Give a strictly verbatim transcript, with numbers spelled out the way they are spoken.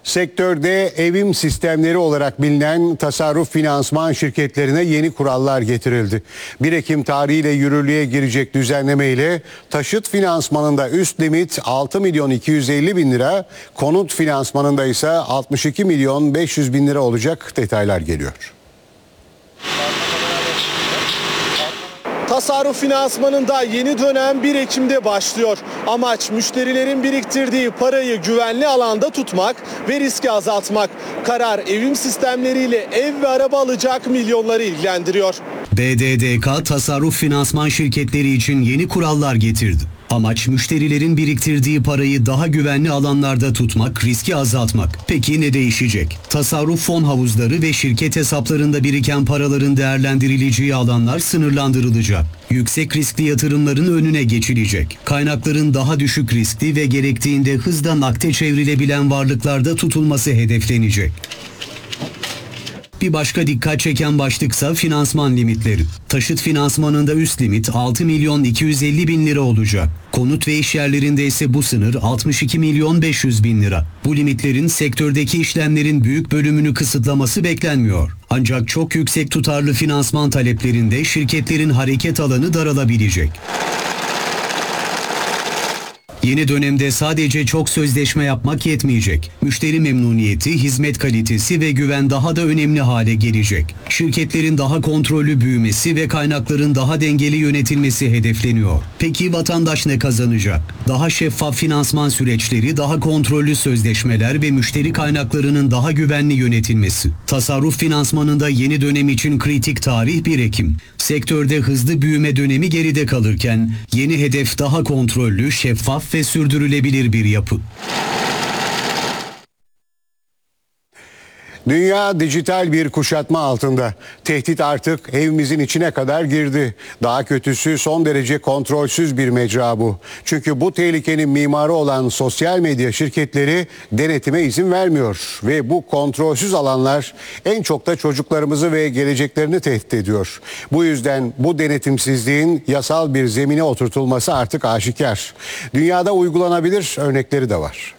Sektörde evim sistemleri olarak bilinen tasarruf finansman şirketlerine yeni kurallar getirildi. bir Ekim tarihiyle yürürlüğe girecek düzenlemeyle taşıt finansmanında üst limit altı milyon iki yüz elli bin lira, konut finansmanında ise altmış iki milyon beş yüz bin lira olacak. Detaylar geliyor. Tasarruf finansmanında yeni dönem bir Ekim'de başlıyor. Amaç müşterilerin biriktirdiği parayı güvenli alanda tutmak ve riski azaltmak. Karar evim sistemleriyle ev ve araba alacak milyonları ilgilendiriyor. B D D K tasarruf finansman şirketleri için yeni kurallar getirdi. Amaç müşterilerin biriktirdiği parayı daha güvenli alanlarda tutmak, riski azaltmak. Peki ne değişecek? Tasarruf fon havuzları ve şirket hesaplarında biriken paraların değerlendirileceği alanlar sınırlandırılacak. Yüksek riskli yatırımların önüne geçilecek. Kaynakların daha düşük riskli ve gerektiğinde hızla nakde çevrilebilen varlıklarda tutulması hedeflenecek. Bir başka dikkat çeken başlıksa finansman limitleri. Taşıt finansmanında üst limit altı milyon iki yüz elli bin lira olacak. Konut ve iş yerlerinde ise bu sınır altmış iki milyon beş yüz bin lira. Bu limitlerin sektördeki işlemlerin büyük bölümünü kısıtlaması beklenmiyor. Ancak çok yüksek tutarlı finansman taleplerinde şirketlerin hareket alanı daralabilecek. Yeni dönemde sadece çok sözleşme yapmak yetmeyecek. Müşteri memnuniyeti, hizmet kalitesi ve güven daha da önemli hale gelecek. Şirketlerin daha kontrollü büyümesi ve kaynakların daha dengeli yönetilmesi hedefleniyor. Peki vatandaş ne kazanacak? Daha şeffaf finansman süreçleri, daha kontrollü sözleşmeler ve müşteri kaynaklarının daha güvenli yönetilmesi. Tasarruf finansmanında yeni dönem için kritik tarih bir Ekim. Sektörde hızlı büyüme dönemi geride kalırken yeni hedef daha kontrollü, şeffaf ve sürdürülebilir bir yapı. Dünya dijital bir kuşatma altında. Tehdit artık evimizin içine kadar girdi. Daha kötüsü son derece kontrolsüz bir mecra bu. Çünkü bu tehlikenin mimarı olan sosyal medya şirketleri denetime izin vermiyor. Ve bu kontrolsüz alanlar en çok da çocuklarımızı ve geleceklerini tehdit ediyor. Bu yüzden bu denetimsizliğin yasal bir zemine oturtulması artık aşikar. Dünyada uygulanabilir örnekleri de var.